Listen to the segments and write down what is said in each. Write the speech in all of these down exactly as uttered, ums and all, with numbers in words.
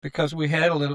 because we had a little,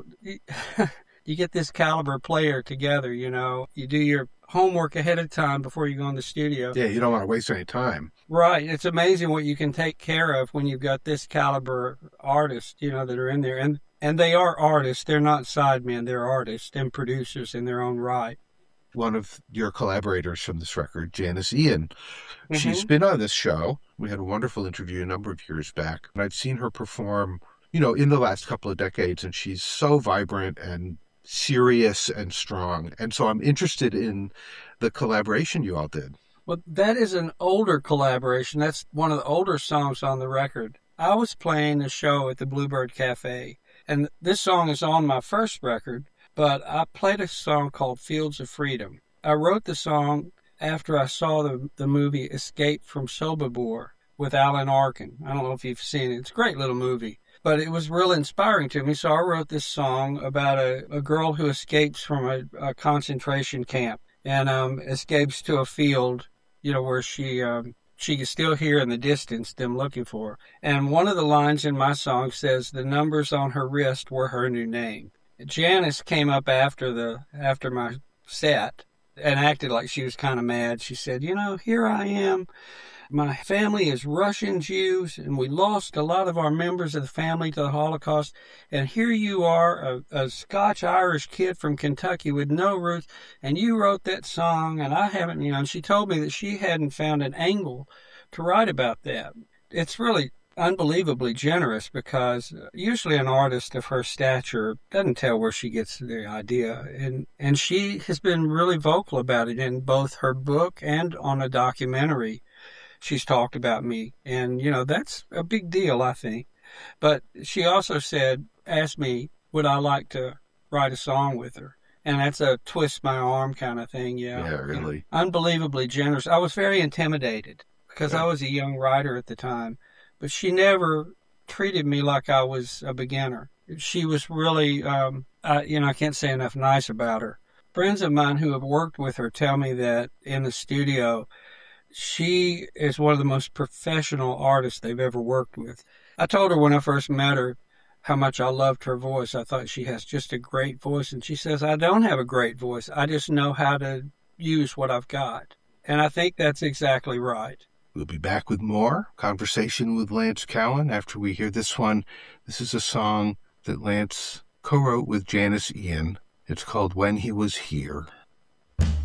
you get this caliber player together, you know, you do your homework ahead of time before you go in the studio. Yeah, you don't want to waste any time. Right. It's amazing what you can take care of when you've got this caliber artists, you know, that are in there. And, and they are artists. They're not sidemen. They're artists and producers in their own right. One of your collaborators from this record, Janis Ian, she's Mm-hmm. been on this show. We had a wonderful interview a number of years back, and I've seen her perform, you know, in the last couple of decades, and she's so vibrant and serious and strong. And so I'm interested in the collaboration you all did. Well, that is an older collaboration. That's one of the older songs on the record. I was playing a show at the Bluebird Cafe, and this song is on my first record, but I played a song called Fields of Freedom. I wrote the song after I saw the, the movie Escape from Sobibor with Alan Arkin. I don't know if you've seen it. It's a great little movie, but it was real inspiring to me. So I wrote this song about a, a girl who escapes from a, a concentration camp and um, escapes to a field, you know, where she um, she can still hear in the distance them looking for her. And one of the lines in my song says, "The numbers on her wrist were her new name." Janis came up after the after my set and acted like she was kind of mad. She said, "You know, here I am. My family is Russian Jews, and we lost a lot of our members of the family to the Holocaust. And here you are, a, a Scotch-Irish kid from Kentucky with no roots, and you wrote that song, and I haven't, you know." And she told me that she hadn't found an angle to write about that. It's really unbelievably generous because usually an artist of her stature doesn't tell where she gets the idea. And, and she has been really vocal about it in both her book and on a documentary. She's talked about me, and, you know, that's a big deal, I think. But she also said, asked me, would I like to write a song with her? And that's a twist my arm kind of thing, yeah. Yeah, really. Unbelievably generous. I was very intimidated because Yeah. I was a young writer at the time, but she never treated me like I was a beginner. She was really, um, I, you know, I can't say enough nice about her. Friends of mine who have worked with her tell me that in the studio, she is one of the most professional artists they've ever worked with. I told her when I first met her how much I loved her voice. I thought she has just a great voice. And she says, "I don't have a great voice. I just know how to use what I've got." And I think that's exactly right. We'll be back with more conversation with Lance Cowan after we hear this one. This is a song that Lance co-wrote with Janis Ian. It's called When He Was Here.